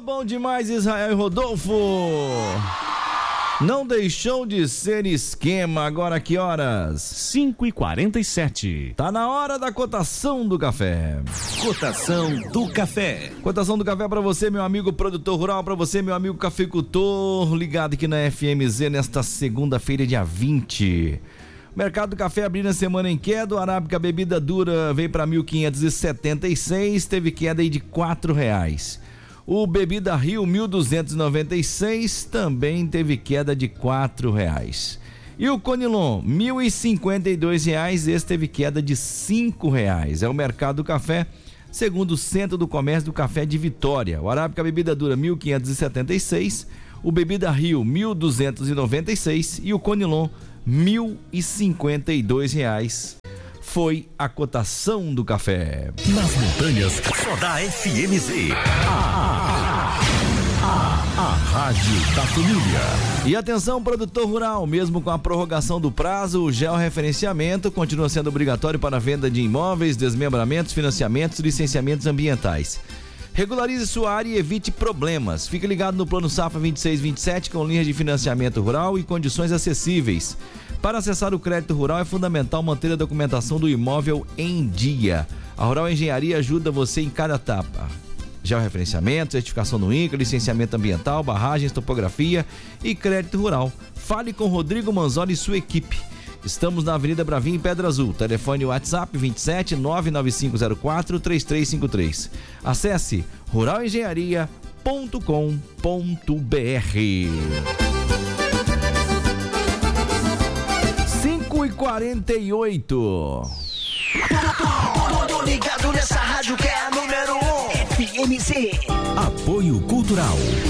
bom demais, Israel e Rodolfo. Não deixou de ser esquema, agora que horas? 5h47. Tá na hora da cotação do café. Cotação do café. Cotação do café pra você, meu amigo produtor rural, pra você, meu amigo cafeicultor, ligado aqui na FMZ nesta segunda-feira, dia 20. Mercado do café abrindo a semana em queda, o arábica bebida dura veio para 1.576, teve queda aí de R$4. O bebida Rio 1.296 também teve queda de R$4. E o Conilon R$1.052, esse teve queda de R$5. É o mercado do café, segundo o Centro do Comércio do Café de Vitória. O arábica bebida dura 1.576, o bebida Rio 1.296 e o Conilon R$1.052 foi a cotação do café. Nas montanhas, só dá FMZ. A rádio da família. E atenção, produtor rural, mesmo com a prorrogação do prazo, o georreferenciamento continua sendo obrigatório para a venda de imóveis, desmembramentos, financiamentos e licenciamentos ambientais. Regularize sua área e evite problemas. Fique ligado no Plano Safra 2627 com linhas de financiamento rural e condições acessíveis. Para acessar o crédito rural é fundamental manter a documentação do imóvel em dia. A Rural Engenharia ajuda você em cada etapa. Georreferenciamento, certificação do INCRA, licenciamento ambiental, barragens, topografia e crédito rural. Fale com Rodrigo Manzoli e sua equipe. Estamos na Avenida Bravinha, em Pedra Azul. Telefone WhatsApp 27 99504 3353. Acesse ruralengenharia.com.br. 5h48. Tô ligado nessa rádio que é a número 1. FMZ. Apoio Cultural.